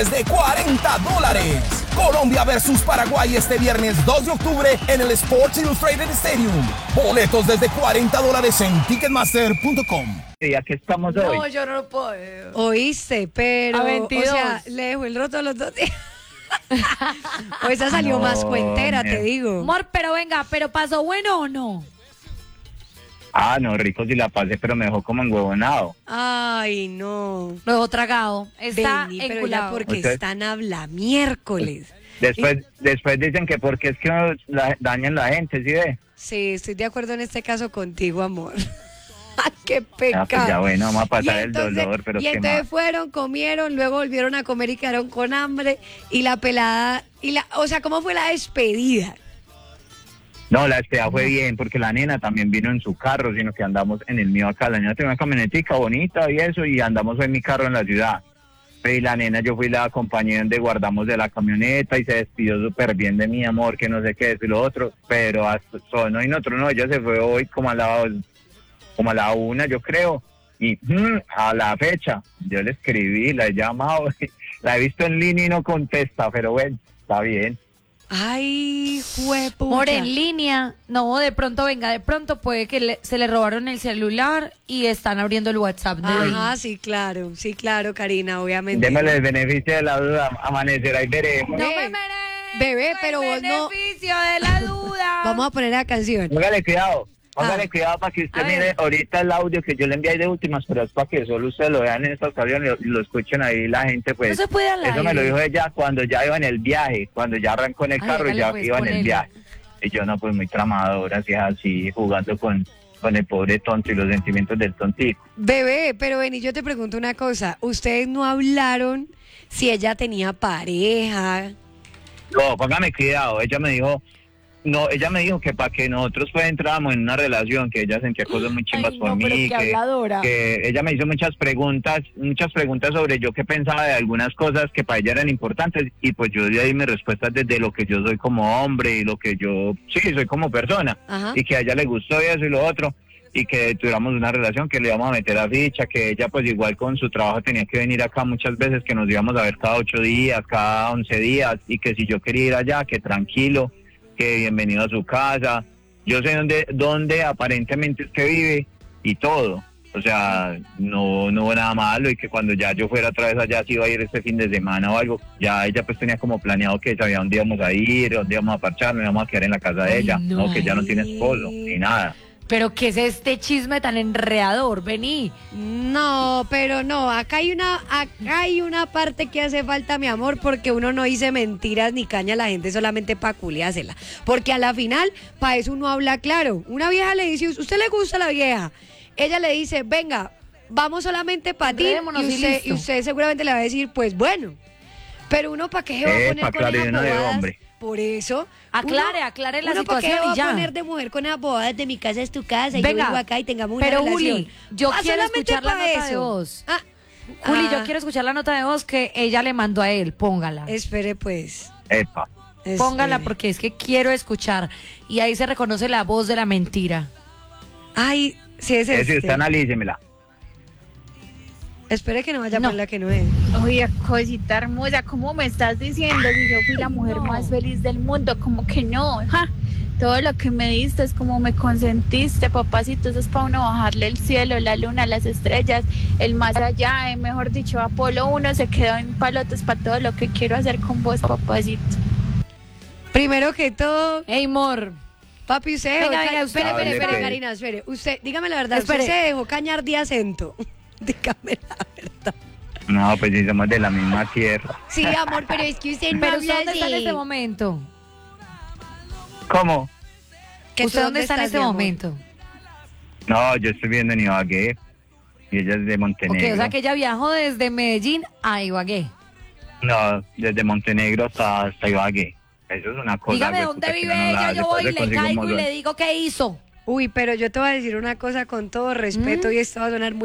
de $40. Colombia versus Paraguay este viernes 2 de octubre en el Sports Illustrated Stadium. Boletos desde $40 en Ticketmaster.com. ¿Y aquí estamos hoy? No, yo no puedo. Oíste, pero, A 22. o sea, le dejó el roto a los 2 días. O esa salió No, más cuentera, mira. te digo. Amor, pero venga, ¿pero pasó bueno o no? Ah, no, rico si la pasé, pero me dejó como enhuevonado. Ay, no. Lo dejó tragado. Está Vení, pero ya enculado. porque Usted- están habla miércoles. Después dicen que porque es que dañan la gente, ¿sí ve? Sí, estoy de acuerdo en este caso contigo, amor. Ay, qué Ah, pecado. pues ya bueno, vamos a pasar Y el dolor, pero y qué entonces más. fueron, comieron, luego volvieron a comer y quedaron con hambre. Y la pelada, o sea, ¿cómo fue la despedida? No, la despedida fue bien, porque la nena también vino en su carro, sino que andamos en el mío acá. La nena tiene una camionetica bonita y eso, y andamos en mi carro en la ciudad. Y la nena, yo fui la acompañé donde guardamos de la camioneta y se despidió súper bien de mi amor, que no sé qué es y lo otro, pero hasta no y nosotros no, ella se fue hoy como a la 1, yo creo, y a la fecha, yo le escribí, la he llamado, la he visto en línea y no contesta, pero bueno, está bien. Ay, juepucha. Amor, en línea. No, de pronto, venga, de pronto puede que se le robaron el celular y están abriendo el WhatsApp de Ajá, sí, claro, Karina, obviamente. Démosle el beneficio de la duda, amanecer, ahí veremos. No Bebé, me merezco bebé, pero vos no- beneficio de la duda. Vamos a poner la canción. Póngale cuidado para que usted A ver. mire ahorita el audio que yo le envié de últimas, pero es para que solo ustedes lo vean en esta ocasión y lo escuchen ahí la gente, pues. No se puede al Eso me lo aire. dijo ella cuando ya iba en el viaje, cuando ya arrancó en el Ay, carro y hágale, ya pues, iba en el ponelo. viaje. Y yo no, pues muy tramadora, así, jugando con el pobre tonto y los sentimientos del tontico. Bebé, pero ven, y yo te pregunto una cosa. ¿Ustedes no hablaron si ella tenía pareja? No, póngame cuidado, ella me dijo que para que nosotros pues entráramos en una relación, que ella sentía cosas muy chimbas Ay, por no, pero mí, qué habladora. que ella me hizo muchas preguntas sobre yo qué pensaba de algunas cosas que para ella eran importantes, y pues yo di ahí mis respuestas desde lo que yo soy como hombre y lo que yo soy como persona, Ajá. y que a ella le gustó y eso y lo otro, y que tuviéramos una relación, que le íbamos a meter a ficha, que ella pues igual con su trabajo tenía que venir acá muchas veces, que nos íbamos a ver cada 8 días, cada 11 días, y que si yo quería ir allá, que tranquilo, que bienvenido a su casa, yo sé dónde aparentemente es que vive y todo, o sea, no hubo nada malo, y que cuando ya yo fuera otra vez allá, si iba a ir este fin de semana o algo, ya ella pues tenía como planeado que sabía dónde íbamos a ir, dónde íbamos a parchar, no íbamos a quedar en la casa de Ay, ella, no. no, que ya no tiene esposo, ni nada. Pero ¿qué es este chisme tan enredador? Vení. No, pero no, acá hay una parte que hace falta, mi amor, porque uno no dice mentiras ni caña a la gente solamente para culiársela. Porque a la final, para eso uno habla claro. Una vieja le dice, ¿usted le gusta la vieja? Ella le dice, venga, vamos solamente para ti. Enredémonos y listo. Y usted seguramente le va a decir, pues bueno. Pero uno, ¿para qué se va a poner con claro, y esas uno de bobadas? hombre. Por eso. Aclare la uno, ¿para qué situación va y ya. a poner de mujer con esas bobadas de mi casa es tu casa y Venga, yo vivo acá y tengamos una pero relación? Juli, yo quiero solamente escuchar la pa' nota de eso. voz. Ah, Juli, yo ah, quiero escuchar la nota de voz que ella le mandó a él. Póngala. Espere, pues. Epa. Póngala espere. porque es que quiero escuchar. Y ahí se reconoce la voz de la mentira. Ay, sí es Si este. usted analícemela. Espere que no vaya No. por la que no es. Oye, cosita hermosa, ¿cómo me estás diciendo? Si yo fui la mujer No. más feliz del mundo, como que no, ja. Todo lo que me diste es como me consentiste, papacito, eso es para uno bajarle el cielo, la luna, las estrellas, el más allá, mejor dicho, Apolo 1 se quedó en palotes para todo lo que quiero hacer con vos, papacito. Primero que todo, Ey, mor. papi, usted Venga, dejó venga, ca- espere, espere, espere, espere. Karina, espere. Usted, dígame la verdad, Espere. usted se dejó cañar de acento. Dígame la verdad. No, pues si somos de la misma tierra. Sí, amor, pero es que usted no Pero habla ¿usted dónde está en así. este momento? ¿Cómo? ¿Que ¿Usted tú dónde está en estás, este mi amor? momento? No, yo estoy viendo en Ibagué y ella es de Montenegro. Ok, o sea que ella viajó desde Medellín a Ibagué. No, desde Montenegro hasta Ibagué. Eso es una cosa. Dígame güey, dónde puta, que vive uno no la ella, hace, yo voy y pues, le consigo un caigo y montón. le digo qué hizo. Uy, pero yo te voy a decir una cosa con todo respeto y esto va a sonar muy